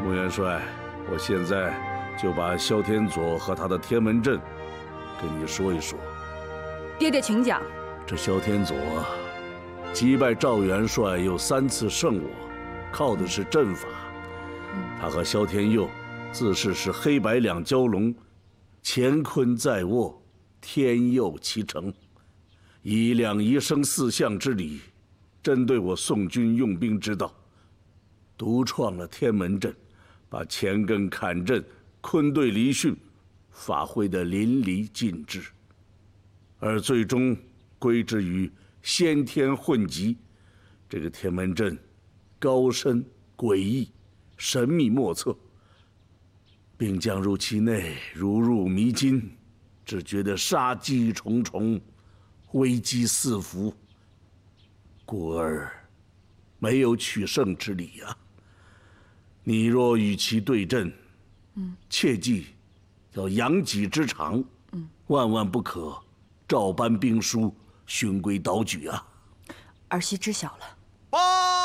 穆元帅，我现在就把萧天佐和他的天门阵跟你说一说。 爹爹，请讲。 这萧天佐击败赵元帅又3次胜我，靠的是阵法。他和萧天佑自恃是黑白两蛟龙，乾坤在握，天佑其成，以两仪生四象之理，针对我宋军用兵之道，独创了天门阵，把乾艮坎阵、坤兑离巽发挥得淋漓尽致，而最终归之于先天混集。这个天门阵高深诡异，神秘莫测，并将入其内如入迷津，只觉得杀机重重，危机四伏，故而没有取胜之理啊！你若与其对阵，切记要扬己之长，万万不可照搬兵书，循规蹈矩啊！ 儿媳知晓了。 报！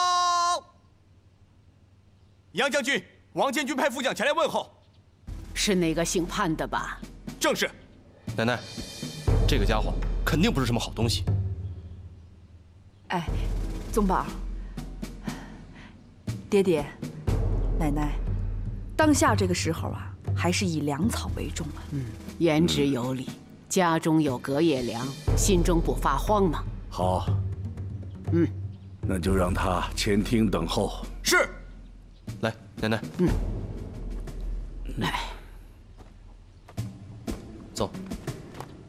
杨将军，王监军派副将前来问候。 是那个姓潘的吧？ 正是。 奶奶，这个家伙肯定不是什么好东西。 哎，宗宝，爹爹，奶奶，当下这个时候啊，还是以粮草为重啊。 言之有理，家中有隔夜粮，心中不发慌嘛。 好，那就让他前厅等候。 是。 来，奶奶。 来。